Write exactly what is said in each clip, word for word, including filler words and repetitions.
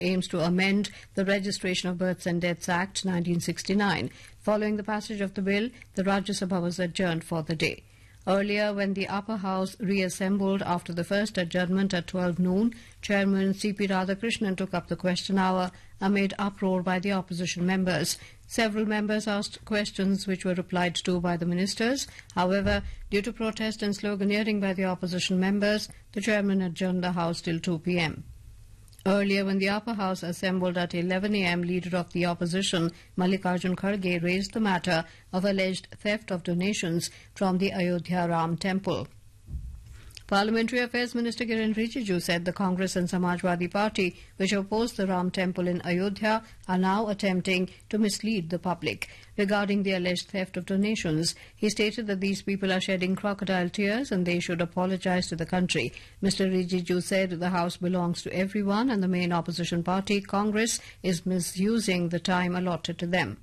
aims to amend the Registration of Births and Deaths Act nineteen sixty-nine. Following the passage of the bill, the Rajya Sabha was adjourned for the day. Earlier, when the upper house reassembled after the first adjournment at twelve noon, Chairman C P Radhakrishnan took up the question hour amid uproar by the opposition members. Several members asked questions which were replied to by the ministers. However, due to protest and sloganeering by the opposition members, the chairman adjourned the house till two p m Earlier, when the upper house assembled at eleven a m, leader of the opposition, Mallikarjun Kharge, raised the matter of alleged theft of donations from the Ayodhya Ram temple. Parliamentary Affairs Minister Kiren Rijiju said the Congress and Samajwadi Party, which opposed the Ram temple in Ayodhya, are now attempting to mislead the public. Regarding the alleged theft of donations, he stated that these people are shedding crocodile tears and they should apologize to the country. Mister Rijiju said the House belongs to everyone and the main opposition party, Congress, is misusing the time allotted to them.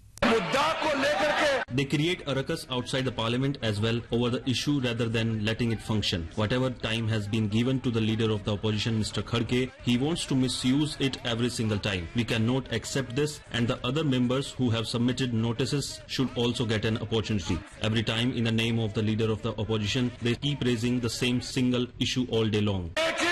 They create a ruckus outside the parliament as well over the issue rather than letting it function. Whatever time has been given to the leader of the opposition, Mister Kharge, he wants to misuse it every single time. We cannot accept this, and the other members who have submitted notices should also get an opportunity. Every time, in the name of the leader of the opposition, they keep raising the same single issue all day long.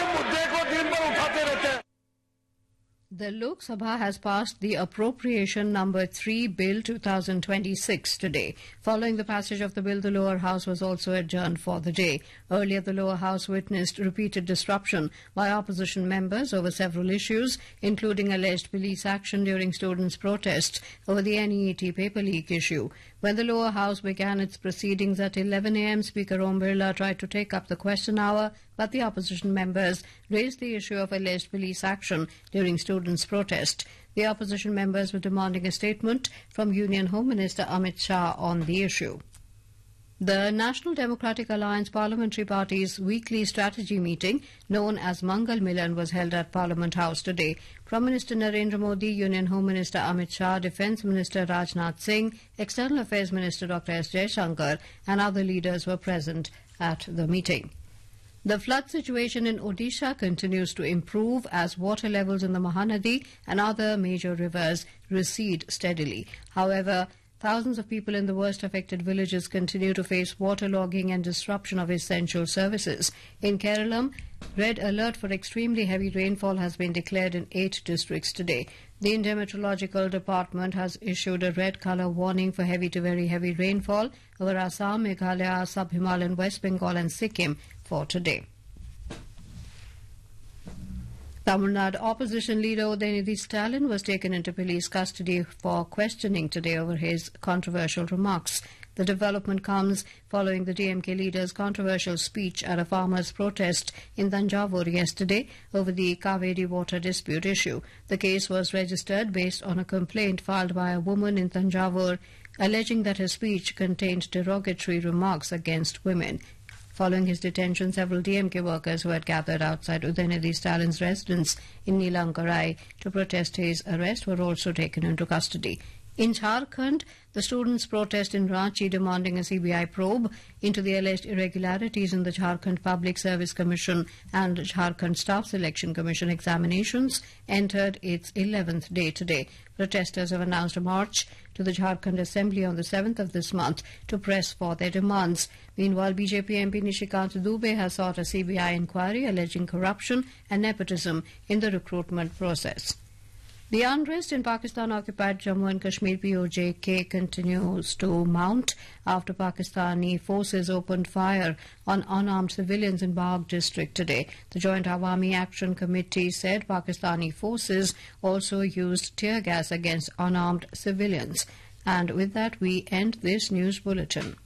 The Lok Sabha has passed the Appropriation Number three Bill two thousand twenty-six today. Following the passage of the bill, the lower house was also adjourned for the day. Earlier, the lower house witnessed repeated disruption by opposition members over several issues, including alleged police action during students' protests over the N E E T paper leak issue. When the lower house began its proceedings at eleven a m, Speaker Om Birla tried to take up the question hour, but the opposition members raised the issue of alleged police action during students' protest. The opposition members were demanding a statement from Union Home Minister Amit Shah on the issue. The National Democratic Alliance Parliamentary Party's weekly strategy meeting, known as Mangal Milan, was held at Parliament House today. Prime Minister Narendra Modi, Union Home Minister Amit Shah, Defence Minister Rajnath Singh, External Affairs Minister Doctor S Jaishankar and other leaders were present at the meeting. The flood situation in Odisha continues to improve as water levels in the Mahanadi and other major rivers recede steadily. However, thousands of people in the worst affected villages continue to face waterlogging and disruption of essential services. In Kerala, red alert for extremely heavy rainfall has been declared in eight districts today. The Indian Meteorological Department has issued a red colour warning for heavy to very heavy rainfall over Assam, Meghalaya, Sub-Himalayan, West Bengal and Sikkim for today. Tamil Nadu opposition leader Udayanidhi Stalin was taken into police custody for questioning today over his controversial remarks. The development comes following the D M K leader's controversial speech at a farmers' protest in Thanjavur yesterday over the Kaveri water dispute issue. The case was registered based on a complaint filed by a woman in Thanjavur alleging that his speech contained derogatory remarks against women. Following his detention, several D M K workers who had gathered outside Udayanidhi Stalin's residence in Neelamkarai to protest his arrest were also taken into custody. In Jharkhand, the students' protest in Ranchi demanding a C B I probe into the alleged irregularities in the Jharkhand Public Service Commission and Jharkhand Staff Selection Commission examinations entered its eleventh day today. Protesters have announced a march to the Jharkhand Assembly on the seventh of this month to press for their demands. Meanwhile, B J P M P Nishikant Dubey has sought a C B I inquiry alleging corruption and nepotism in the recruitment process. The unrest in Pakistan-occupied Jammu and Kashmir P O J K continues to mount after Pakistani forces opened fire on unarmed civilians in Bagh district today. The Joint Awami Action Committee said Pakistani forces also used tear gas against unarmed civilians. And with that, we end this news bulletin.